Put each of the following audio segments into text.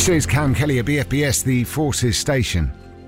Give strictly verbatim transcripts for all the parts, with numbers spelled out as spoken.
This is Cam Kelly at B F B S, the Forces station.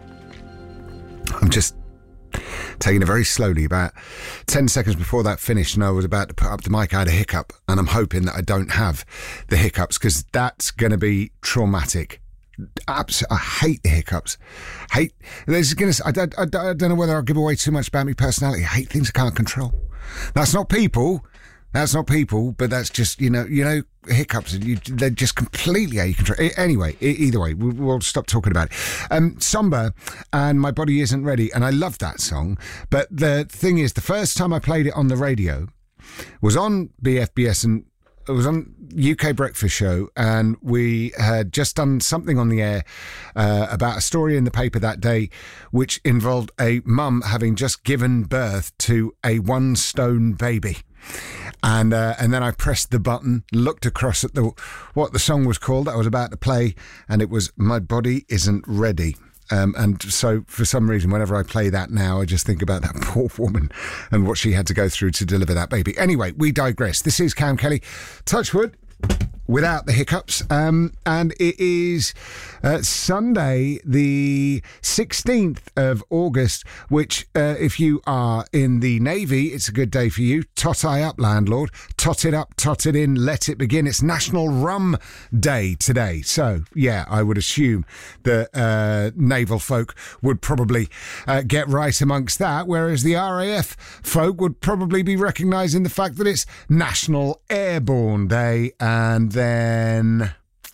I'm just taking it very slowly. About ten seconds before that finished and I was about to put up the mic, I had a hiccup, and I'm hoping that I don't have the hiccups, because that's going to be traumatic. Abs- I hate the hiccups. Hate. There's gonna. I, I, I, I don't know whether I'll give away too much about my personality. I hate things I can't control. That's not people. That's not people. But that's just you know. You know. Hiccups. You, they're just completely out of control. Anyway, either way, we'll, we'll stop talking about it. Um, Somber and My Body Isn't Ready, and I love that song. But the thing is, the first time I played it on the radio was on B F B S, and it was on U K Breakfast Show, and we had just done something on the air uh, about a story in the paper that day which involved a mum having just given birth to a one-stone baby. And uh, and then I pressed the button, looked across at the what the song was called that I was about to play, and it was My Body Isn't Ready. Um, and so for some reason, whenever I play that now, I just think about that poor woman and what she had to go through to deliver that baby. Anyway, we digress. This is Cam Kelly. Touchwood. Without the hiccups, um, and it is uh, Sunday the sixteenth of August, which uh, if you are in the Navy, it's a good day for you. Tot I up, landlord. Tot it up, tot it in, let it begin. It's National Rum Day today. So, yeah, I would assume that uh, naval folk would probably uh, get right amongst that, whereas the R A F folk would probably be recognising the fact that it's National Airborne Day. And then,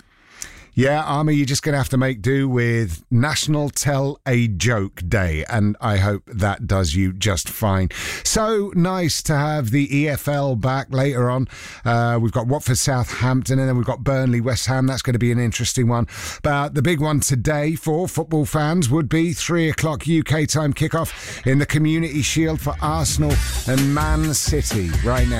yeah, Army, you're just going to have to make do with National Tell a Joke Day, and I hope that does you just fine. So nice to have the E F L back later on. Uh, we've got Watford Southampton, and then we've got Burnley West Ham. That's going to be an interesting one. But the big one today for football fans would be three o'clock U K time kickoff in the Community Shield for Arsenal and Man City right now.